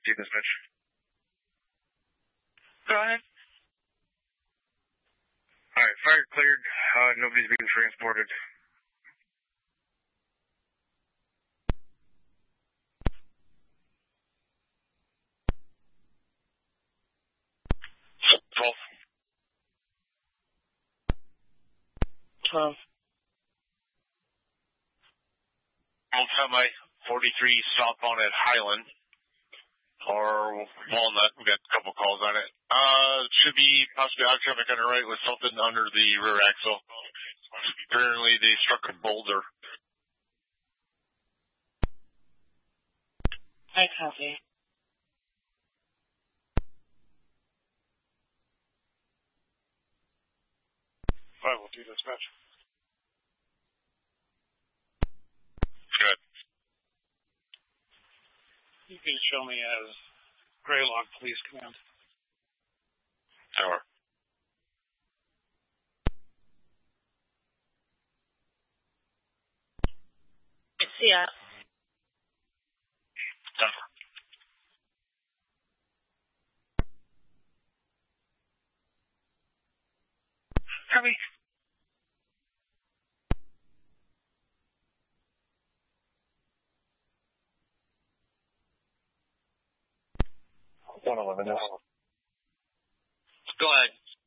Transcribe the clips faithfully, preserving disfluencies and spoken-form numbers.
Do dispatch. Go ahead. All right, fire cleared. Uh, nobody's being transported. twelve. twelve. Old Semi forty-three southbound at Highland. Or Walnut. We got a couple calls on it. Uh, should be possibly out traffic on the right with something under the rear axle. Apparently they struck a boulder. I copy. five oh two dispatch. Good. You can show me as Greylog Police Command. Tower. See ya. Tower. Copy. one eleven now. Go ahead.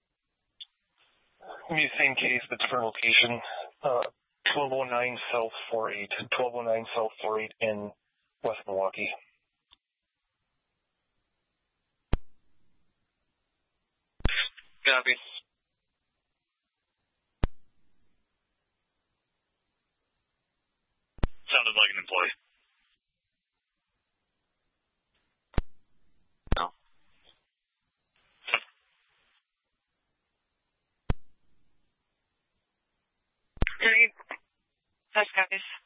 Give me the same case, but different location. Uh, twelve oh nine South forty-eight. twelve oh nine South forty-eight in West Milwaukee. Copy. Sounded like an employee. No. Great. That's copies.